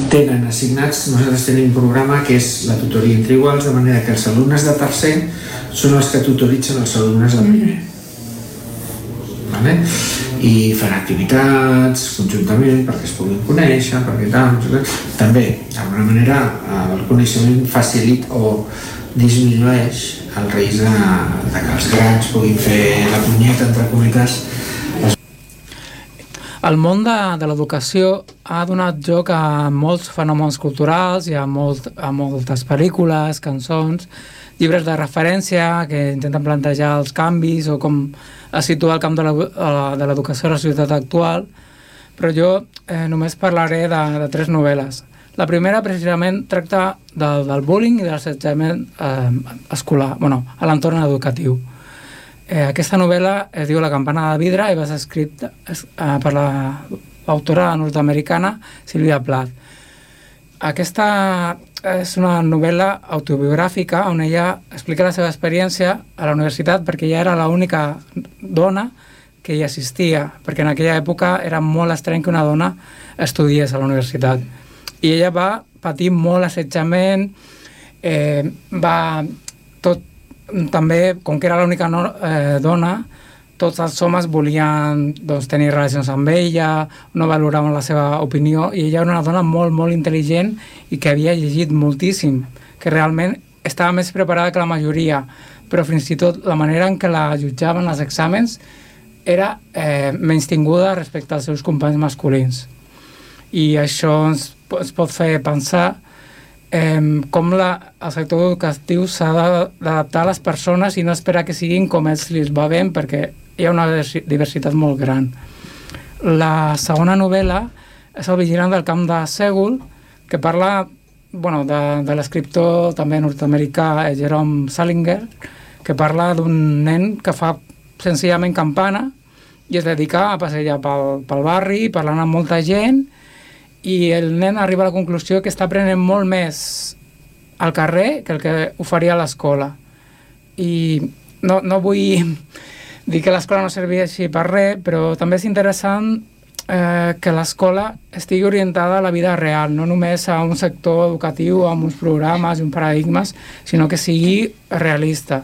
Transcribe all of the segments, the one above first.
tenen assignats, nosaltres tenim un programa que és la tutoria entre iguals, de manera que els alumnes de tercer són els que tutoritzen els alumnes de primer. Vale? I fan activitats conjuntament perquè es puguin conèixer, perquè tal, també d'alguna manera el coneixement facilita o disminueix el risc de que els grans puguin fer la punyeta entre comunitats. El món de l'educació ha donat lloc a molts fenòmens culturals i a moltes pel·lícules, cançons, llibres de referència que intenten plantejar els canvis o com es situa el camp de l'educació a la societat actual, però jo només parlaré de 3 novel·les. La primera, precisament, tracta del bullying i de l'assetjament escolar, a l'entorn educatiu. Aquesta novel·la es diu La campana de vidre i va ser escrita per l'autora nord-americana Sylvia Plath. Aquesta és una novel·la autobiogràfica on ella explica la seva experiència a la universitat perquè ella era l'única dona que hi assistia, perquè en aquella època era molt estrany que una dona estudiés a la universitat. I ella va patir molt assetjament, també, com que era l'única dona, tots els homes volien tenir relacions amb ella, no valoraven la seva opinió, i ella era una dona molt, molt intel·ligent i que havia llegit moltíssim, que realment estava més preparada que la majoria, però fins i tot la manera en què la jutjaven els exàmens era menystinguda respecte als seus companys masculins. I això ens pot fer pensar com el sector educatiu s'ha d'adaptar a les persones i no esperar que siguin com ells li va bé, perquè hi ha una diversitat molt gran. La segona novel·la és El vigilant del camp de Ségul, que parla de l'escriptor també nord-americà Jerome Salinger, que parla d'un nen que fa senzillament campana i es dedica a passejar pel barri, parlant amb molta gent, i el nen arriba a la conclusió que està aprenent molt més al carrer que el que ho faria a l'escola. I no vull dir que l'escola no serveixi per res, però també és interessant que l'escola estigui orientada a la vida real, no només a un sector educatiu, amb uns programes i uns paradigmes, sinó que sigui realista.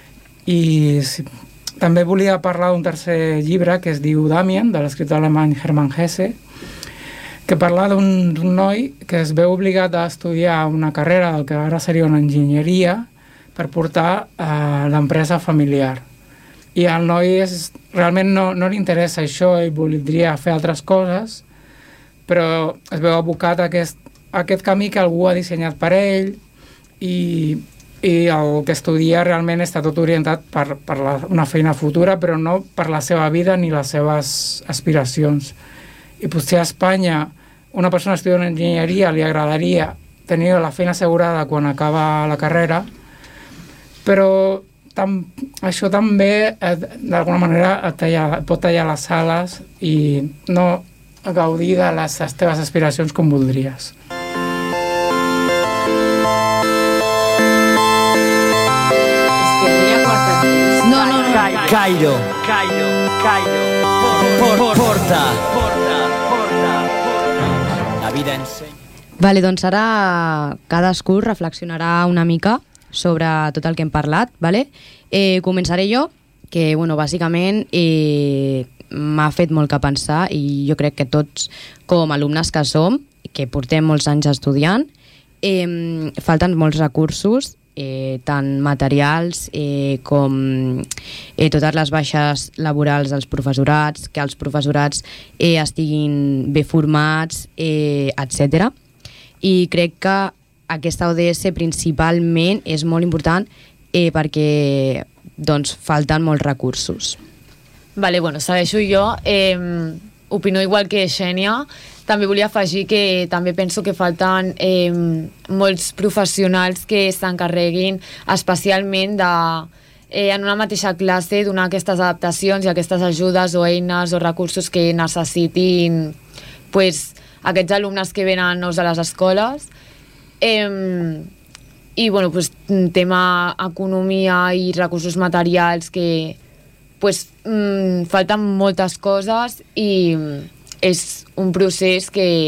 I també volia parlar d'un tercer llibre que es diu Damien, de l'escriptor alemany Hermann Hesse, que parla d'un noi que es veu obligat a estudiar una carrera del que ara seria una enginyeria per portar l'empresa familiar. I al noi realment no li interessa això, ell voldria fer altres coses, però es veu abocat a aquest camí que algú ha dissenyat per ell i el que estudia realment està tot orientat per una feina futura, però no per la seva vida ni les seves aspiracions. I potser a Espanya una persona estudiant enginyeria li agradaria tenir la feina assegurada quan acaba la carrera, però això també d'alguna manera pot tallar les ales i no gaudir de les teves aspiracions com voldries. Cairo. Porta. La vida ensenya. Vale, doncs ara cadascú reflexionarà una mica sobre tot el que hem parlat, vale? Començaré jo, que bàsicament m'ha fet molt que pensar i jo crec que tots com alumnes que som, que portem molts anys estudiant, falten molts recursos, tant materials com totes les baixes laborals dels professorats, que els professorats estiguin bé formats, etc. I crec que aquesta ODS principalment és molt important perquè falten molts recursos. Vale, segueixo jo. Opino igual que Xènia. També volia afegir que també penso que falten molts professionals que s'encarreguin especialment en una mateixa classe donar aquestes adaptacions i aquestes ajudes o eines o recursos que necessitin aquests alumnes que venen nous a les escoles. I tema economia i recursos materials que falten moltes coses i és un procés que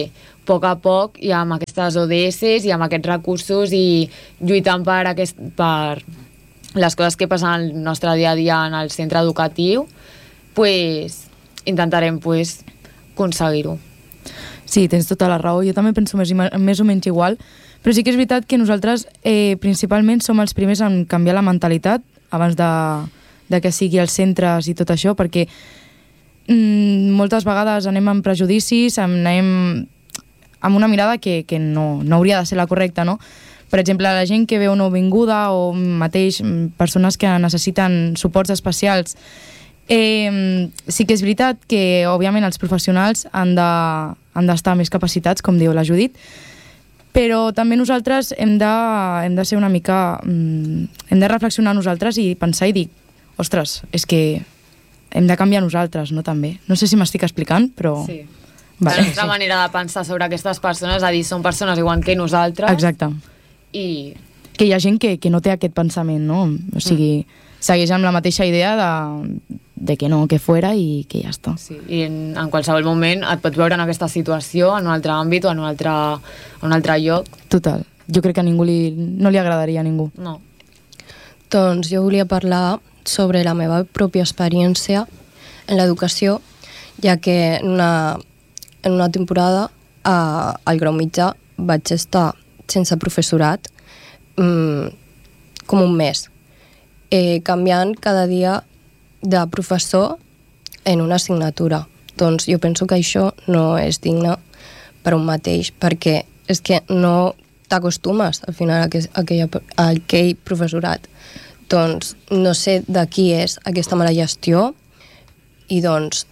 poc a poc i amb aquestes ODS i amb aquests recursos i lluitant per les coses que passen al nostre dia a dia en el centre educatiu, pues, intentarem aconseguir-ho. Sí, tens tota la raó. Jo també penso més o menys igual, però sí que és veritat que nosaltres principalment som els primers en canviar la mentalitat abans de que sigui els centres i tot això, perquè moltes vegades anem amb prejudicis, anem amb una mirada que no hauria de ser la correcta, no? Per exemple, la gent que veu nouvinguda o mateix persones que necessiten suports especials, sí que és veritat que, òbviament, els professionals han d'estar més capacitats, com diu la Judit, però també nosaltres hem de ser una mica... hem de reflexionar nosaltres i pensar i dir, ostres, és que hem de canviar nosaltres, no, també? No sé si m'estic explicant, però... Sí. Vale. La nostra manera de pensar sobre aquestes persones, és a dir, són persones igual que nosaltres. Exacte. I... Que hi ha gent que no té aquest pensament, no? O sigui, segueix amb la mateixa idea de que no, que fora i que ja està. Sí, i en qualsevol moment et pots veure en aquesta situació, en un altre àmbit o en un altre lloc. Total. Jo crec que a ningú no li agradaria a ningú. No. Doncs jo volia parlar sobre la meva pròpia experiència en l'educació, ja que en una temporada al grau mitjà vaig estar sense professorat com un mes, canviant cada dia de professor en una assignatura. Doncs jo penso que això no és digne per un mateix, perquè és que no t'acostumes al final a aquell professorat. Doncs no sé de qui és aquesta mala gestió i doncs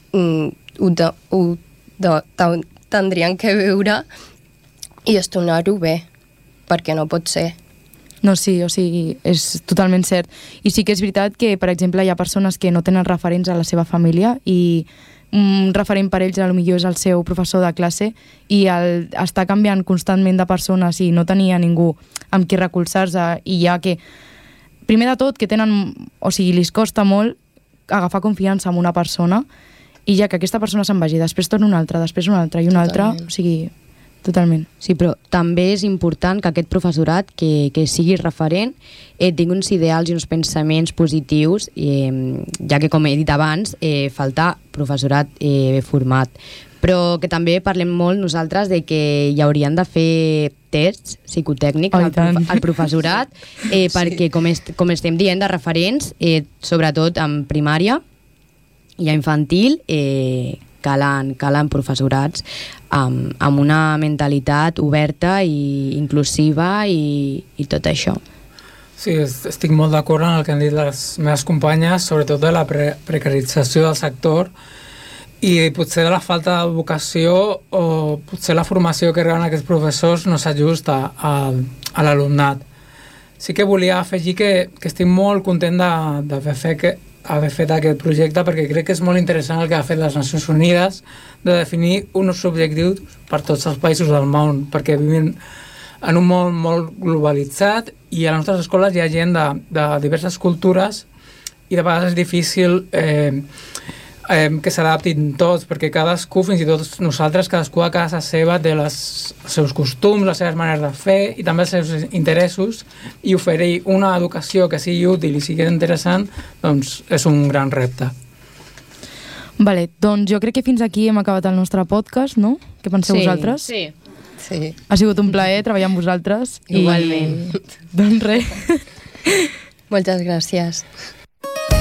tindrien que veure i estrenar-ho bé, perquè no pot ser. No, sí, o sigui, és totalment cert. I sí que és veritat que, per exemple, hi ha persones que no tenen referents a la seva família i un referent per ells potser és el seu professor de classe i està canviant constantment de persones i no tenia ningú amb qui recolzar-se i ja que, primer de tot, que tenen, o sigui, li costa molt agafar confiança en una persona i ja que aquesta persona se'n vagi, després torna una altra, després una altra i una altra, o sigui, totalment. Sí, però també és important que aquest professorat, que sigui referent, tingui uns ideals i uns pensaments positius, ja que, com he dit abans, falta professorat format. Però que també parlem molt nosaltres de que hi haurien de fer tests psicotècnics al professorat, perquè, com estem dient, de referents, sobretot en primària i a infantil, calen professorats amb una mentalitat oberta i inclusiva i tot això. Sí, estic molt d'acord en el que han dit les meves companyes, sobretot de la precarització del sector i potser de la falta de vocació o potser la formació que reben aquests professors no s'ajusta a l'alumnat. Sí que volia afegir que estic molt content d'haver fet aquest projecte perquè crec que és molt interessant el que ha fet les Nacions Unides de definir uns objectius per tots els països del món, perquè vivim en un món molt globalitzat i a les nostres escoles hi ha gent de diverses cultures i de vegades és difícil que s'adaptin tots, perquè cadascú, fins i tot nosaltres, cadascú a casa seva té els seus costums, les seves maneres de fer i també els seus interessos, i oferir una educació que sigui útil i sigui interessant, doncs és un gran repte. Vale, doncs jo crec que fins aquí hem acabat el nostre podcast, no? Què penseu vosaltres? Sí. Ha sigut un plaer treballar amb vosaltres. Igualment. Doncs res. Moltes gràcies.